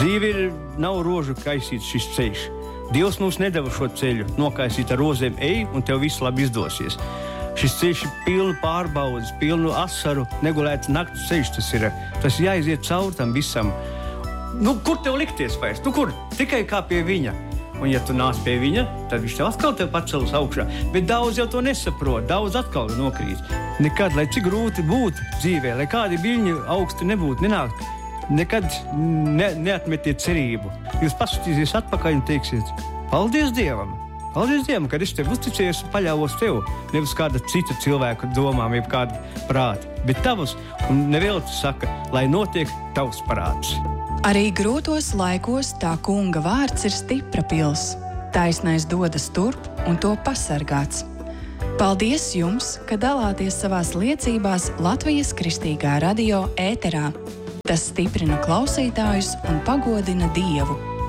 Dzīve nav rožu kaisīts šis ceļš. Dievs mums nedeva šo ceļu, nokaisīt ar rozēm, ej, un tev viss labi izdosies. Šis ceļš ir pilnu pārbaudas, pilnu asaru, negulēts nakts ceļš tas ir. Tas jāiziet cauri tam visam. Kur tev likties vairs? Kur? Tikai kā pie viņa. Un ja tu nāc pie viņa, tad viņš tev atkal pacels augšā. Bet daudz jau to nesaprot, daudz atkal nokrīt. Nekad, lai cik grūti būtu dzīvē, lai kādi viļņi augsti nebūtu, nenākt, nekad neatmetiet cerību. Jūs paskatīsies atpakaļ un teiksiet, paldies Dievam! Paldies Dievam, kad es tev uzticējos un paļāvos tev. Nevis kāda cita cilvēka domām, jeb kāda prāta, bet tavas, un nevēlti saka, lai notiek tavs prāts. Arī grūtos laikos tā kunga vārds ir stipra pils. Taisnais dodas turp un to pasargāts. Paldies jums, ka dalāties savās liecībās Latvijas Kristīgā radio ēterā. Tas stiprina klausītājus un pagodina Dievu.